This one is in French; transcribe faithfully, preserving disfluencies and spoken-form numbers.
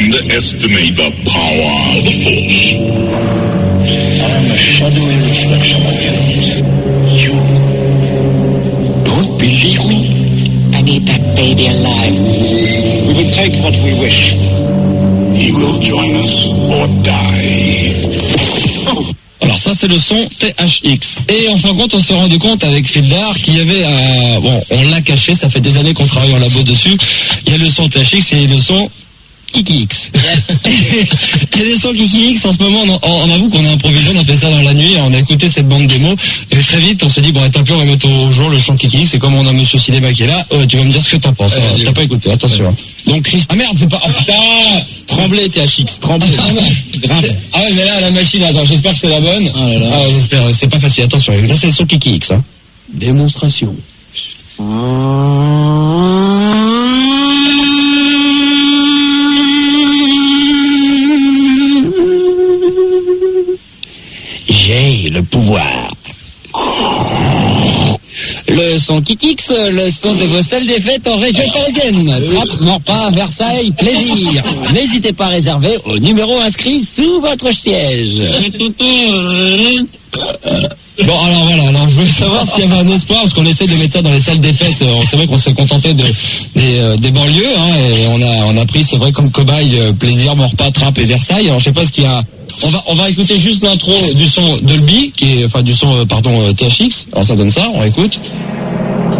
underestimate the power of the Force. I'm a shadowy reflection of you. You don't believe me? I need that baby alive. We will take what we wish. He will join us or die. Alors ça c'est le son T H X. Et en fin de compte on s'est rendu compte avec Fildar qu'il y avait un... Bon, on l'a caché, ça fait des années qu'on travaille en labo dessus. Il y a le son T H X et le son Kiki X. Yes. Il y a des sons Kiki X en ce moment, on, on avoue qu'on a improvisé, on a fait ça dans la nuit, on a écouté cette bande démo, et très vite on s'est dit, bon tant pis on va mettre au jour le son Kiki X, et comme on a Monsieur Cinéma qui est là, euh, tu vas me dire ce que t'en penses. Euh, T'as pas écouté, attention. Ouais. Donc Chris... Ah merde, c'est pas... Oh putain, Tremblay T H X, Tremblay. Ah ouais mais là la machine, attends, j'espère que c'est la bonne. Ah, là, là. Ah j'espère, c'est pas facile, attention, là c'est le son Kiki X. Hein. Démonstration. J'ai le pouvoir. Le son Kikix, le son de vos salles des fêtes en région parisienne. Trappes, Maurepas, Versailles, plaisir. N'hésitez pas à réserver au numéro inscrit sous votre siège. Bon alors voilà, alors je voulais savoir s'il y avait un espoir, parce qu'on essaie de mettre ça dans les salles des fêtes. C'est vrai qu'on s'est contenté de, des, euh, des banlieues, hein, et on a, on a pris, c'est vrai, comme cobaye, euh, plaisir, Maurepas, Trappes et Versailles. Alors je sais pas ce qu'il y a. On va, on va écouter juste l'intro du son Dolby, qui est, enfin du son, euh, pardon, euh, T H X. Alors ça donne ça, on écoute.